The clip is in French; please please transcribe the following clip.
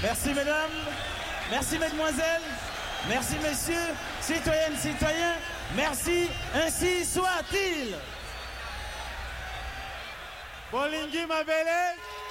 Merci mesdames, merci mesdemoiselles, merci messieurs, citoyennes, citoyens, merci, ainsi soit-il. Bolingi Mabele.